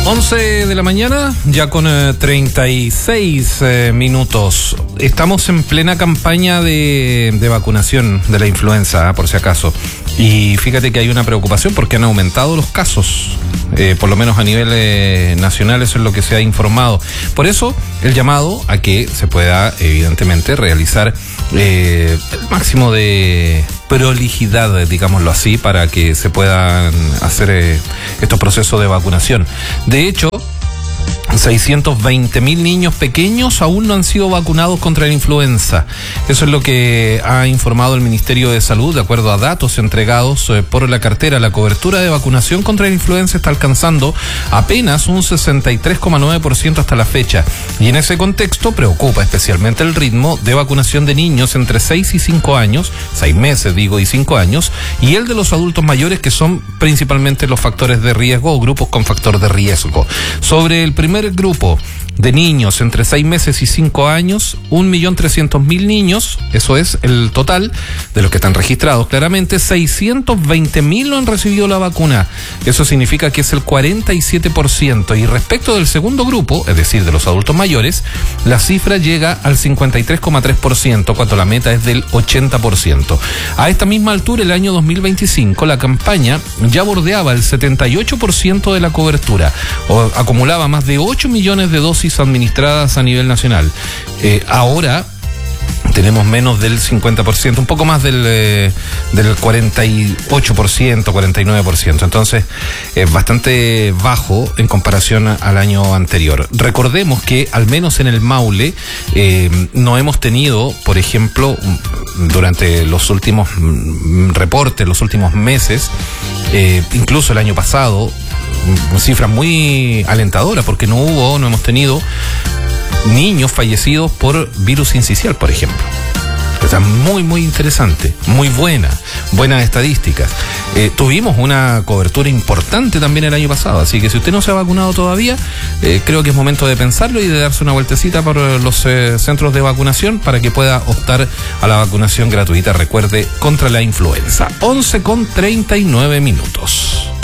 11 de la mañana, ya con 36 minutos. Estamos en plena campaña de vacunación de la influenza, por si acaso. Y fíjate que hay una preocupación porque han aumentado los casos, por lo menos a nivel nacional, eso es lo que se ha informado. Por eso, el llamado a que se pueda, evidentemente, realizar el máximo de prolijidad, digámoslo así, para que se puedan hacer estos procesos de vacunación. De hecho, 620.000 niños pequeños aún no han sido vacunados contra la influenza. Eso es lo que ha informado el Ministerio de Salud, de acuerdo a datos entregados por la cartera. La cobertura de vacunación contra la influenza está alcanzando apenas un 63,9% hasta la fecha. Y en ese contexto preocupa especialmente el ritmo de vacunación de niños entre 6 y 5 años, 6 meses digo y 5 años, y el de los adultos mayores, que son principalmente los factores de riesgo o grupos con factor de riesgo. Sobre el primer grupo de niños entre 6 meses y 5 años, 1.300.000 niños, eso es el total de los que están registrados claramente. 620.000 no han recibido la vacuna, eso significa que es el 47%, y respecto del segundo grupo, es decir, de los adultos mayores, la cifra llega al 53,3%, cuando la meta es del 80%. A esta misma altura, el año 2025, la campaña ya bordeaba el 78% de la cobertura, o acumulaba más de 8 millones de dosis administradas a nivel nacional. Ahora tenemos menos del 50%, un poco más del 48%, 49%. Entonces, es bastante bajo en comparación al año anterior. Recordemos que, al menos en el Maule, no hemos tenido, por ejemplo, durante los últimos reportes, los últimos meses, incluso el año pasado, cifras muy alentadoras, porque no hemos tenido niños fallecidos por virus sincicial, por ejemplo. Está muy interesante, muy buenas estadísticas. Tuvimos una cobertura importante también el año pasado, así que si usted no se ha vacunado todavía, creo que es momento de pensarlo y de darse una vueltecita por los centros de vacunación para que pueda optar a la vacunación gratuita, recuerde, contra la influenza. 11:39 minutos.